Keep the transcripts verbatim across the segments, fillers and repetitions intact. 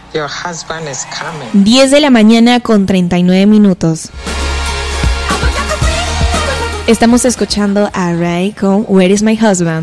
Your husband is coming. diez de la mañana con treinta y nueve minutos. Estamos escuchando a Ray con Where is my husband?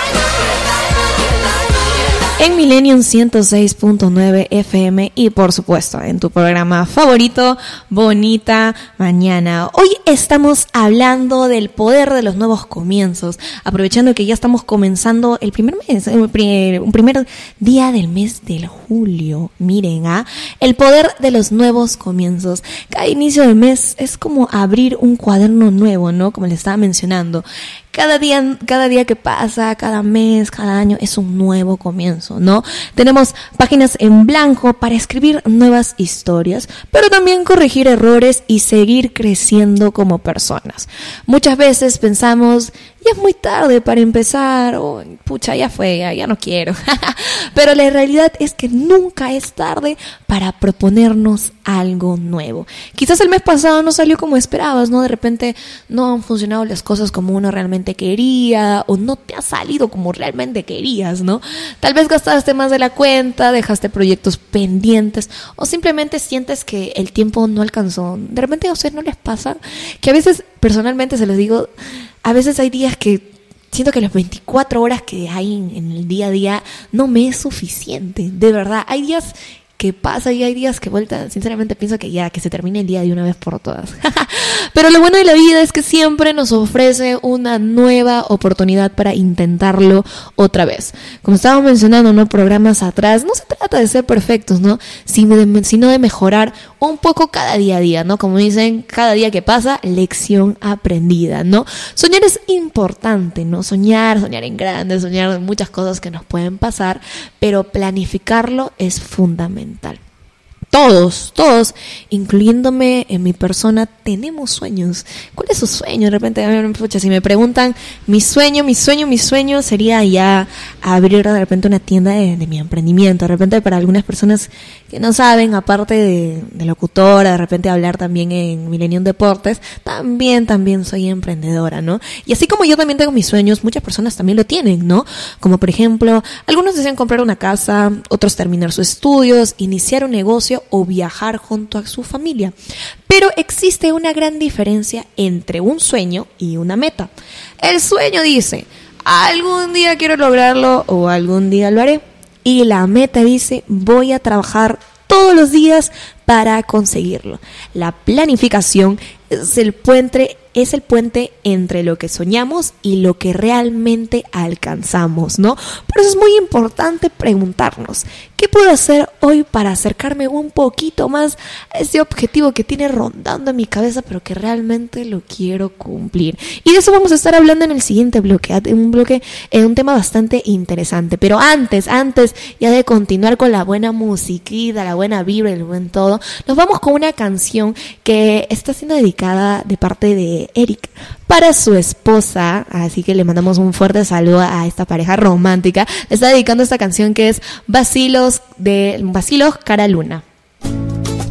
En Millennium ciento seis punto nueve F M y por supuesto en tu programa favorito, Bonita Mañana. Hoy estamos hablando del poder de los nuevos comienzos, aprovechando que ya estamos comenzando el primer mes, un primer, un primer día del mes del julio. Miren, ¿ah? El poder de los nuevos comienzos. Cada inicio del mes es como abrir un cuaderno nuevo, ¿no? Como les estaba mencionando. Cada día, cada día que pasa, cada mes, cada año es un nuevo comienzo, ¿no? Tenemos páginas en blanco para escribir nuevas historias, pero también corregir errores y seguir creciendo como personas. Muchas veces pensamos, ya es muy tarde para empezar, o pucha, ya fue, ya, ya no quiero. Pero la realidad es que nunca es tarde para proponernos algo nuevo. Quizás el mes pasado no salió como esperabas, ¿no? De repente no han funcionado las cosas como uno realmente quería, o no te ha salido como realmente querías, ¿no? Tal vez gastaste más de la cuenta, dejaste proyectos pendientes, o simplemente sientes que el tiempo no alcanzó. De repente a ustedes no les pasa que a veces, personalmente se los digo, a veces hay días que siento que las veinticuatro horas que hay en, en el día a día no me es suficiente, de verdad. Hay días que pasa y hay días que vuelta, sinceramente pienso que ya, que se termine el día de una vez por todas. Pero lo bueno de la vida es que siempre nos ofrece una nueva oportunidad para intentarlo otra vez. Como estábamos mencionando, ¿no? Programas atrás, no se trata de ser perfectos, ¿no? Sino de, sino de mejorar un poco cada día a día, ¿no? Como dicen, cada día que pasa, lección aprendida, ¿no? Soñar es importante, ¿no? Soñar, soñar en grande, soñar en muchas cosas que nos pueden pasar, pero planificarlo es fundamental. Todos, todos, incluyéndome en mi persona, tenemos sueños. ¿Cuál es su sueño? De repente, a ver, pucha, si me preguntan, mi sueño, mi sueño, mi sueño sería ya abrir de repente una tienda de, de mi emprendimiento. De repente para algunas personas que no saben, aparte de, de locutora, de repente hablar también en Millennium Deportes, también, también soy emprendedora, ¿no? Y así como yo también tengo mis sueños, muchas personas también lo tienen, ¿no? Como por ejemplo, algunos desean comprar una casa, otros terminar sus estudios, iniciar un negocio o viajar junto a su familia. Pero existe una gran diferencia entre un sueño y una meta. El sueño dice, algún día quiero lograrlo o algún día lo haré. Y la meta dice, voy a trabajar todos los días para conseguirlo. La planificación es el puente, es el puente entre lo que soñamos y lo que realmente alcanzamos, ¿no? Por eso es muy importante preguntarnos, ¿qué puedo hacer hoy para acercarme un poquito más a ese objetivo que tiene rondando en mi cabeza, pero que realmente lo quiero cumplir? Y de eso vamos a estar hablando en el siguiente bloque, un bloque, eh, un tema bastante interesante. Pero antes, antes ya de continuar con la buena musiquita, la buena vibra, el buen todo, nos vamos con una canción que está siendo dedicada de parte de Eric para su esposa, así que le mandamos un fuerte saludo a esta pareja romántica. Le está dedicando esta canción que es Vacilos de Vacilos Cara Luna.